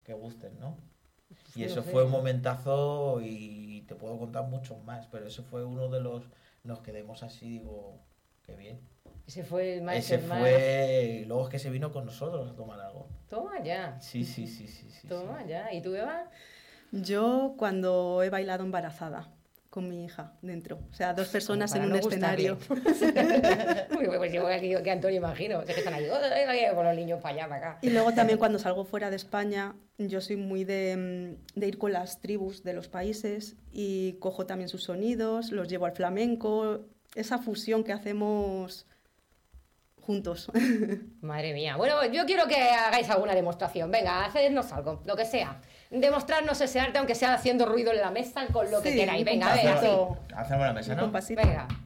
que gusten, ¿no? Y Sí, eso no sé. fue un momentazo y te puedo contar muchos más, pero ese fue uno de los... Nos quedemos así, digo, qué bien. Ese fue el más... Ese el más- fue... Luego es que se vino con nosotros a tomar algo. Toma ya, Sí. toma ya. ¿Y tú, Eva? Yo cuando he bailado embarazada con mi hija dentro, o sea, dos personas Para en no un escenario. Pues yo que Antonio imagino. Es que están ahí con los niños para allá, para acá. Y luego también cuando salgo fuera de España, yo soy muy de ir con las tribus de los países y cojo también sus sonidos, los llevo al flamenco, esa fusión que hacemos juntos. Madre mía. Bueno, yo quiero que hagáis alguna demostración. Venga, hacednos algo, lo que sea. Demostrarnos ese arte, aunque sea haciendo ruido en la mesa, con lo que Sí, queráis. un Venga, a ver, así. compasito. Hacemos la mesa, Un ¿no? compasito. Venga.